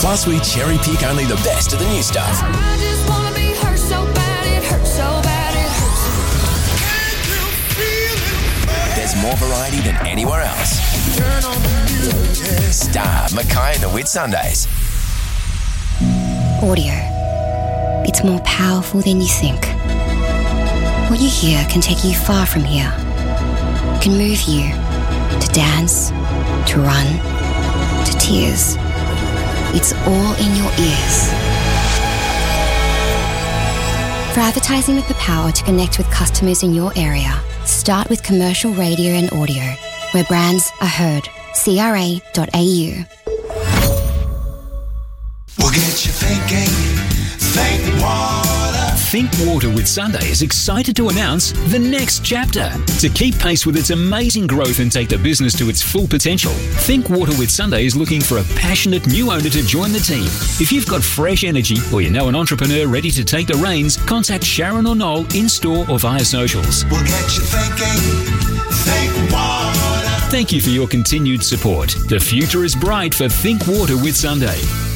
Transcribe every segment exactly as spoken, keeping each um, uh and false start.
Plus, we cherry pick only the best of the new stuff. I just wanna be hurt so bad, it hurts so bad, it hurts. There's more variety than anywhere else. Star, Mackay and the Whitsundays. Audio. It's more powerful than you think. What you hear can take you far from here. It can move you to dance, to run, to tears. It's all in your ears. For advertising with the power to connect with customers in your area, start with commercial radio and audio, where brands are heard. C R A dot A U. We'll get you thinking. Think Water. Think Water with Sunday is excited to announce the next chapter. To keep pace with its amazing growth and take the business to its full potential, Think Water with Sunday is looking for a passionate new owner to join the team. If you've got fresh energy or you know an entrepreneur ready to take the reins, contact Sharon or Noel in-store or via socials. We'll get you thinking. Think Water. Thank you for your continued support. The future is bright for Think Water with Sunday.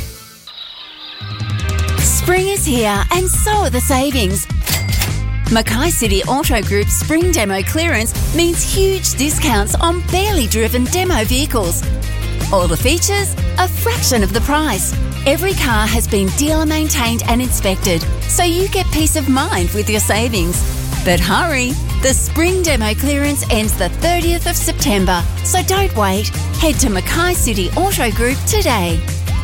Spring is here and so are the savings. Mackay City Auto Group's Spring Demo Clearance means huge discounts on barely driven demo vehicles. All the features, a fraction of the price. Every car has been dealer maintained and inspected, so you get peace of mind with your savings. But hurry, the Spring Demo Clearance ends the thirtieth of September, so don't wait. Head to Mackay City Auto Group today.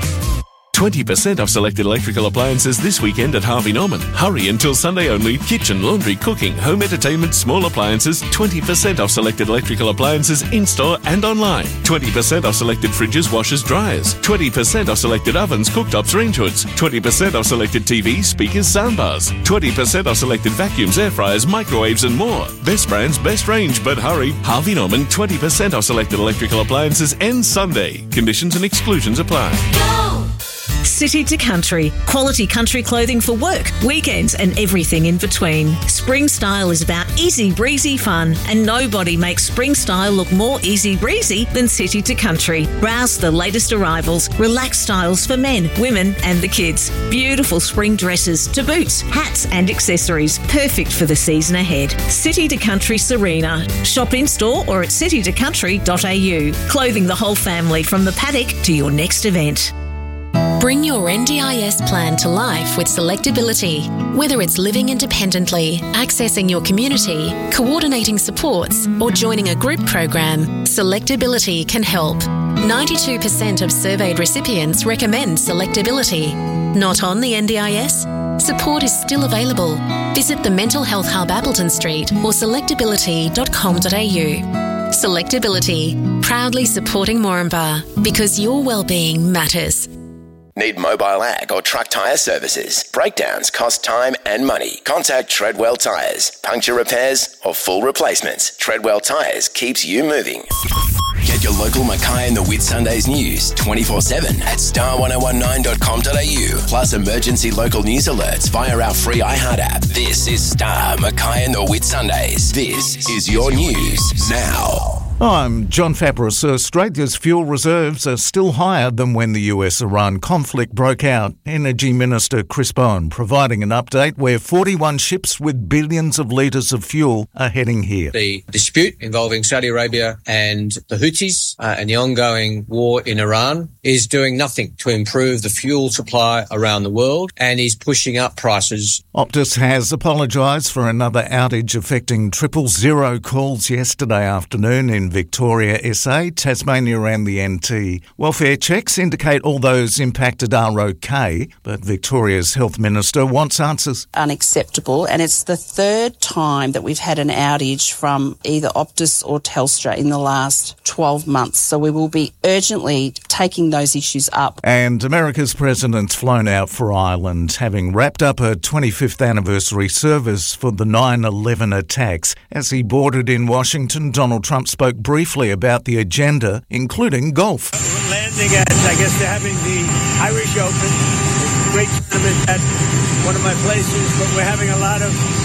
twenty percent off selected electrical appliances this weekend at Harvey Norman. Hurry until Sunday only. Kitchen, laundry, cooking, home entertainment, small appliances. twenty percent off selected electrical appliances in-store and online. twenty percent off selected fridges, washers, dryers. twenty percent off selected ovens, cooktops, range hoods. twenty percent off selected T Vs, speakers, soundbars. twenty percent off selected vacuums, air fryers, microwaves and more. Best brands, best range, but hurry. Harvey Norman, twenty percent off selected electrical appliances ends Sunday. Conditions and exclusions apply. Go! City to Country. Quality country clothing for work, weekends and everything in between. Spring Style is about easy breezy fun, and nobody makes Spring Style look more easy breezy than City to Country. Browse the latest arrivals, relaxed styles for men, women and the kids. Beautiful spring dresses to boots, hats and accessories. Perfect for the season ahead. City to Country Serena. Shop in store or at city to country dot a u. Clothing the whole family from the paddock to your next event. Bring your N D I S plan to life with Selectability. Whether it's living independently, accessing your community, coordinating supports, or joining a group program, Selectability can help. ninety-two percent of surveyed recipients recommend Selectability. Not on the N D I S? Support is still available. Visit the Mental Health Hub Appleton Street or selectability dot com dot a u. Selectability, proudly supporting Moranbah, because your well-being matters. Need mobile ag or truck tyre services? Breakdowns cost time and money. Contact Treadwell Tyres. Puncture repairs or full replacements. Treadwell Tyres keeps you moving. Get your local Mackay and the Whitsundays news twenty-four seven at star ten nineteen dot com dot a u. Plus emergency local news alerts via our free iHeart app. This is Star, Mackay and the Whitsundays. This is your news now. I'm John Fabris. Australia's fuel reserves are still higher than when the U S-Iran conflict broke out. Energy Minister Chris Bowen providing an update where forty-one ships with billions of litres of fuel are heading here. The dispute involving Saudi Arabia and the Houthis uh, and the ongoing war in Iran is doing nothing to improve the fuel supply around the world and is pushing up prices. Optus has apologised for another outage affecting triple zero calls yesterday afternoon in Victoria, S A, Tasmania and the N T. Welfare checks indicate all those impacted are okay, but Victoria's Health Minister wants answers. Unacceptable, and it's the third time that we've had an outage from either Optus or Telstra in the last twelve months, so we will be urgently taking those issues up. And America's president's flown out for Ireland, having wrapped up a twenty-fifth anniversary service for the nine eleven attacks. As he boarded in Washington, Donald Trump spoke briefly about the agenda, including golf. We're landing at, I guess they're having the Irish Open, a great tournament at one of my places, but we're having a lot of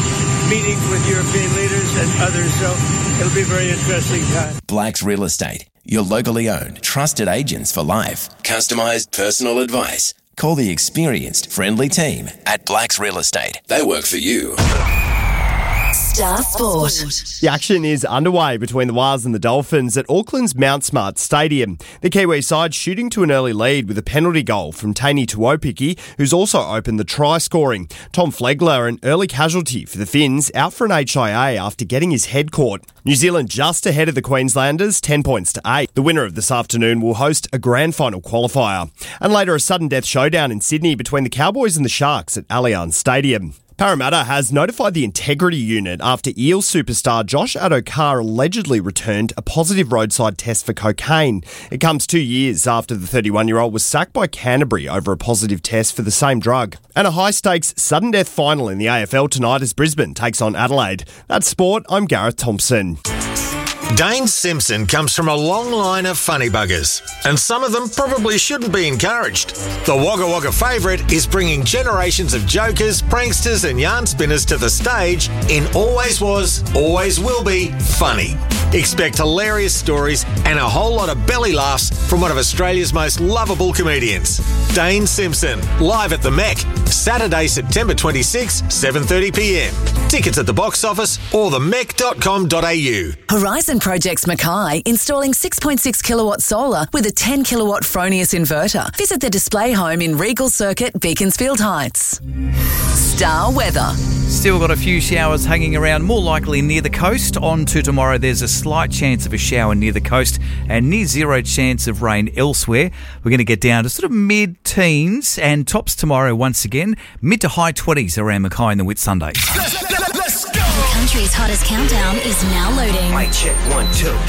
meetings with European leaders and others. So it'll be a very interesting time. Blacks Real Estate, your locally owned, trusted agents for life. Customised personal advice. Call the experienced, friendly team at Blacks Real Estate. They work for you. Star Sport. The action is underway between the Whales and the Dolphins at Auckland's Mount Smart Stadium. The Kiwi side shooting to an early lead with a penalty goal from Taini Tuopiki, who's also opened the try scoring. Tom Flegler, an early casualty for the Finns, out for an H I A after getting his head caught. New Zealand just ahead of the Queenslanders, ten points to eight. The winner of this afternoon will host a grand final qualifier. And later, a sudden death showdown in Sydney between the Cowboys and the Sharks at Allianz Stadium. Parramatta has notified the integrity unit after Eels superstar Josh Adokar allegedly returned a positive roadside test for cocaine. It comes two years after the thirty-one-year-old was sacked by Canterbury over a positive test for the same drug. And a high-stakes sudden death final in the A F L tonight as Brisbane takes on Adelaide. That's sport. I'm Gareth Thompson. Dane Simpson comes from a long line of funny buggers, and some of them probably shouldn't be encouraged. The Wagga Wagga favourite is bringing generations of jokers, pranksters and yarn spinners to the stage in Always Was, Always Will Be Funny. Expect hilarious stories and a whole lot of belly laughs from one of Australia's most lovable comedians, Dane Simpson, live at the Mech, Saturday, September twenty-sixth, seven thirty p m. Tickets at the box office or the mech dot com dot a u. Horizon Projects Mackay, installing six point six kilowatt solar with a ten kilowatt Fronius inverter. Visit the display home in Regal Circuit, Beaconsfield Heights. Star weather. Still got a few showers hanging around, more likely near the coast. On to tomorrow, there's a slight chance of a shower near the coast and near zero chance of rain elsewhere. We're going to get down to sort of mid-teens and tops tomorrow once again, mid to high twenties around Mackay and the Whitsunday. The country's hottest countdown is now loading. Mic check, one, two.